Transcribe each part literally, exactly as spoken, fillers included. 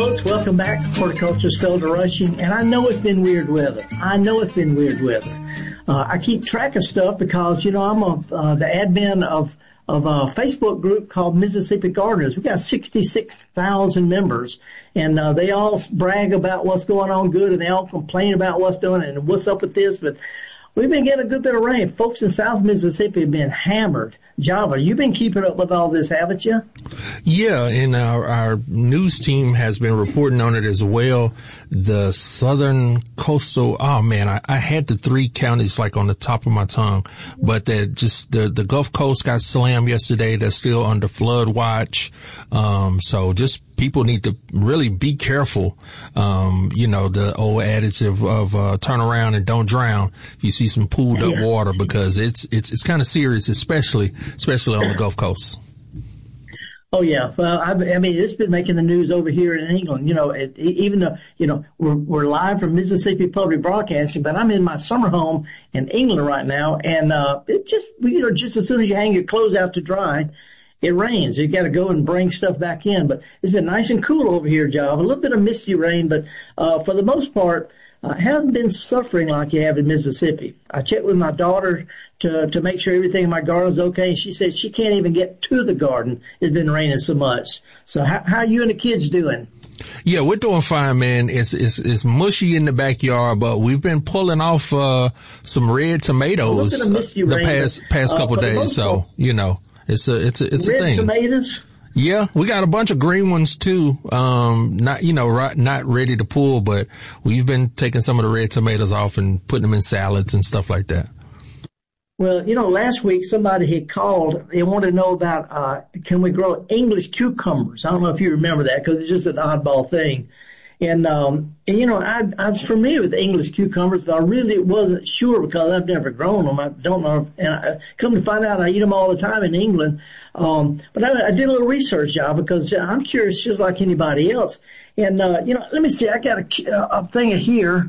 folks. Welcome back to Horticulturist Felder Rushing. And I know it's been weird weather. I know it's been weird weather. Uh, I keep track of stuff because, you know, I'm a, uh, the admin of, of a Facebook group called Mississippi Gardeners. We got sixty-six thousand members, and, uh, they all brag about what's going on good, and they all complain about what's doing and what's up with this, but we've been getting a good bit of rain. Folks in South Mississippi have been hammered. Java, you've been keeping up with all this, haven't you? Yeah, and our, our news team has been reporting on it as well. The southern coastal, oh man, I, I had the three counties like on the top of my tongue, but that just the, the Gulf Coast got slammed yesterday. They're still under flood watch. Um, so just people need to really be careful. Um, you know, the old adage of, of, uh, turn around and don't drown if you see some pooled up water, because it's, it's, it's kind of serious, especially, especially on the Gulf Coast. Oh, yeah. Well, I, I mean, it's been making the news over here in England. You know, it, even though, you know, we're, we're live from Mississippi Public Broadcasting, but I'm in my summer home in England right now. And, uh, it just, you know, just as soon as you hang your clothes out to dry, it rains. You got to go and bring stuff back in. But it's been nice and cool over here, Job. A little bit of misty rain, but, uh, for the most part, I uh, haven't been suffering like you have in Mississippi. I checked with my daughter to to make sure everything in my garden is okay, and she said she can't even get to the garden. It's been raining so much. So how, how are you and the kids doing? Yeah, we're doing fine, man. It's it's it's mushy in the backyard, but we've been pulling off uh some red tomatoes uh, the past past uh, couple days. So part, you know, it's a it's a it's red a thing. Tomatoes. Yeah, we got a bunch of green ones too. Um, not, you know, right, not ready to pull, but we've been taking some of the red tomatoes off and putting them in salads and stuff like that. Well, you know, last week somebody had called. They wanted to know about, uh, can we grow English cucumbers? I don't know if you remember that because it's just an oddball thing. And, um, and, you know, I, I was familiar with English cucumbers, but I really wasn't sure because I've never grown them. I don't know. And I come to find out I eat them all the time in England. Um, but I, I did a little research, Job, because I'm curious just like anybody else. And, uh, you know, let me see. I got a, a thing here.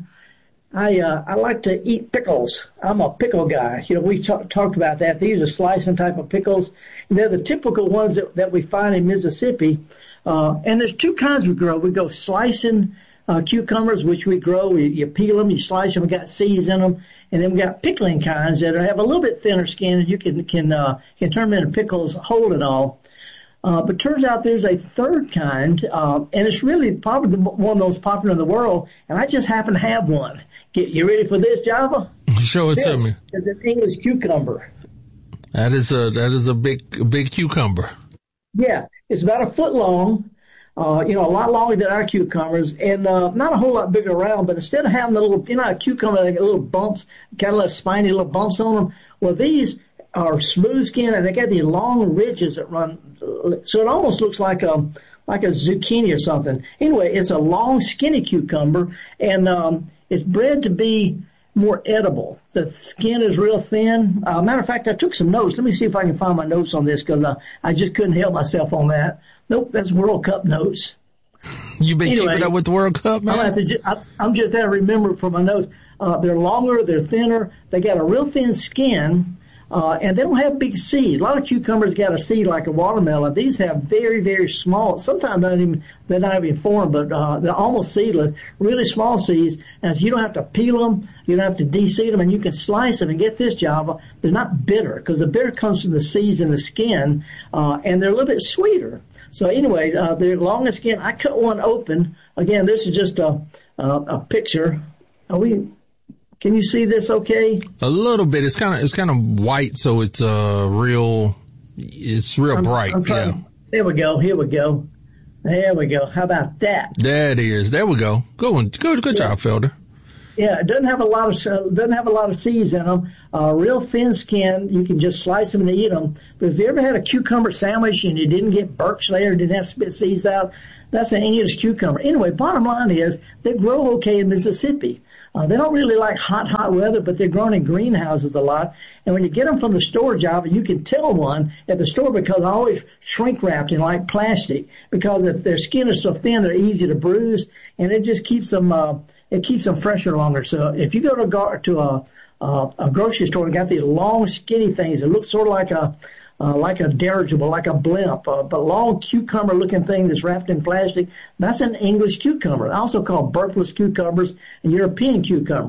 I, uh, I like to eat pickles. I'm a pickle guy. You know, we t- talked about that. These are slicing type of pickles. And they're the typical ones that, that we find in Mississippi. Uh, and there's two kinds we grow. We go slicing, uh, cucumbers, which we grow. You, you peel them, you slice them, we got seeds in them. And then we got pickling kinds that have a little bit thinner skin and you can, can, uh, can turn them into pickles, hold it all. Uh, but turns out there's a third kind, uh, and it's really probably the, one of those popular in the world. And I just happen to have one. Get you ready for this, Java? Show it to me. It's an English cucumber. That is a, that is a big, a big cucumber. Yeah, it's about a foot long, uh, you know, a lot longer than our cucumbers, and uh, not a whole lot bigger around. But instead of having the little, you know, a cucumber, they got little bumps, kind of little spiny little bumps on them. Well, these are smooth skin, and they got these long ridges that run, so it almost looks like a like a zucchini or something. Anyway, it's a long, skinny cucumber, and um, it's bred to be more edible. The skin is real thin. Uh, matter of fact, I took some notes. Let me see if I can find my notes on this because uh, I just couldn't help myself on that. Nope, that's World Cup notes. You've been anyway, keeping up with the World Cup, man? I'm, ju- I, I'm just there to remember from my notes. Uh, they're longer, they're thinner, they got a real thin skin, uh, and they don't have big seeds. A lot of cucumbers got a seed like a watermelon. These have very, very small, sometimes not even, they're not even formed, but uh, they're almost seedless, really small seeds, and so you don't have to peel them, you don't have to de-seed them, and you can slice them and get this, Java. They're not bitter, because the bitter comes from the seeds in the skin, uh, and they're a little bit sweeter. So anyway, uh, they're long and skin. I cut one open. Again, this is just a, a, a picture. Are we... Can you see this okay? A little bit. It's kind of, it's kind of white, so it's, uh, real, it's real I'm, bright. I'm trying, yeah. There we go. Here we go. There we go. How about that? There it is. There we go. Good one. Good, good yeah. job, Felder. Yeah, it doesn't have a lot of, uh, doesn't have a lot of seeds in them. Uh, real thin skin. You can just slice them and eat them. But if you ever had a cucumber sandwich and you didn't get birch there, didn't have to spit seeds out, that's an English cucumber. Anyway, bottom line is they grow okay in Mississippi. Uh, they don't really like hot, hot weather, but they're grown in greenhouses a lot. And when you get them from the store, Java, you can tell one at the store because they're always shrink wrapped in like plastic because if their skin is so thin, they're easy to bruise, and it just keeps them, uh, it keeps them fresher longer. So if you go to a, to a, a, a grocery store and got these long, skinny things that look sort of like a, uh, like a dirigible, like a blimp, uh, but long cucumber-looking thing that's wrapped in plastic. That's an English cucumber. I also call Burpless cucumbers and European cucumbers.